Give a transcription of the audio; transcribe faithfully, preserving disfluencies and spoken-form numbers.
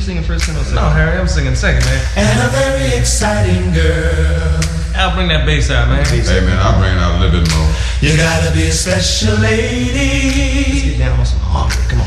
singing first and second? No, Harry, I'm singing second, man. And a very exciting girl. I'll bring that bass out, man. Hey man, I'll bring it out a little bit more. You gotta be a special Let's lady. get down on some harmony. Come on.